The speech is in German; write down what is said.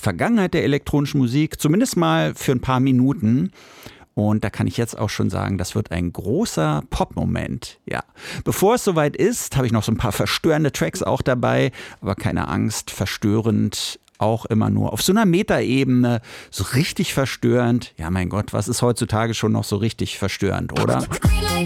Vergangenheit der elektronischen Musik, zumindest mal für ein paar Minuten. Und da kann ich jetzt auch schon sagen, das wird ein großer Pop-Moment. Ja. Bevor es soweit ist, habe ich noch so ein paar verstörende Tracks auch dabei. Aber keine Angst, verstörend auch immer nur auf so einer Metaebene. So richtig verstörend. Ja, mein Gott, was ist heutzutage schon noch so richtig verstörend, oder?